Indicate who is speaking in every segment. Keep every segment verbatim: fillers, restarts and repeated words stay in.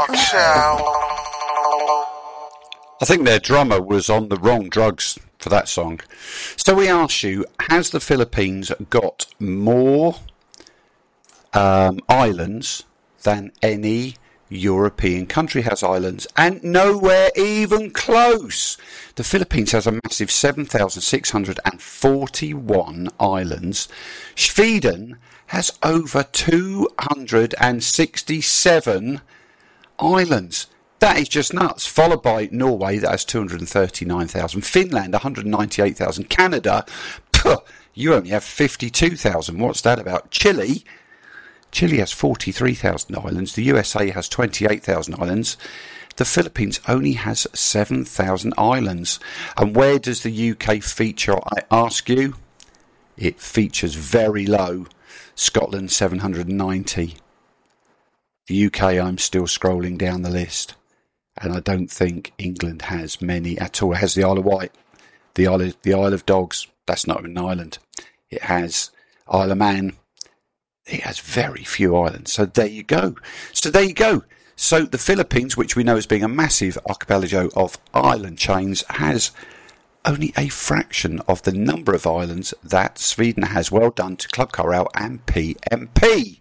Speaker 1: Cocktail.
Speaker 2: I think their drummer was on the wrong drugs for that song. So we ask you, has the Philippines got more um, islands than any European country has islands? And nowhere even close. The Philippines has a massive seven thousand six hundred forty-one islands. Sweden has over two hundred sixty-seven islands. That is just nuts. Followed by Norway, that has two hundred thirty-nine thousand. Finland, one hundred ninety-eight thousand. Canada, puh, you only have fifty-two thousand. What's that about? Chile, Chile has forty-three thousand islands. The U S A has twenty-eight thousand islands. The Philippines only has seven thousand islands. And where does the U K feature, I ask you? It features very low. Scotland, seven hundred ninety. The U K, I'm still scrolling down the list. And I don't think England has many at all. It has the Isle of Wight, the Isle of, the Isle of Dogs. That's not an island. It has Isle of Man. It has very few islands. So there you go. So there you go. So the Philippines, which we know as being a massive archipelago of island chains, has only a fraction of the number of islands that Sweden has. Well done to Club Corral and P M P.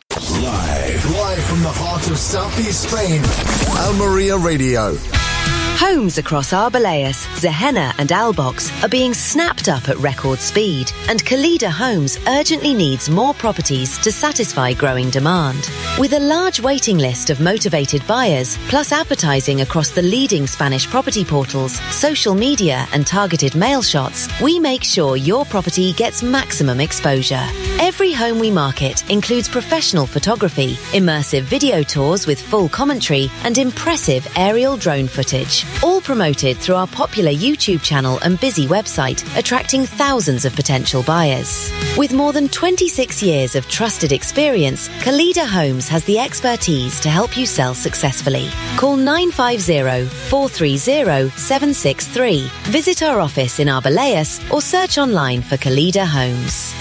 Speaker 3: Live, live from the heart of southeast Spain, Almeria Radio.
Speaker 4: Homes across Arbeláez, Zehena and Albox are being snapped up at record speed, and Kalida Homes urgently needs more properties to satisfy growing demand. With a large waiting list of motivated buyers, plus advertising across the leading Spanish property portals, social media and targeted mail shots, we make sure your property gets maximum exposure. Every home we market includes professional photography, immersive video tours with full commentary and impressive aerial drone footage. All promoted through our popular YouTube channel and busy website, attracting thousands of potential buyers. With more than twenty-six years of trusted experience, Kalida Homes has the expertise to help you sell successfully. Call nine five zero, four three zero, seven six three. Visit our office in Arbeláez or search online for Kalida Homes.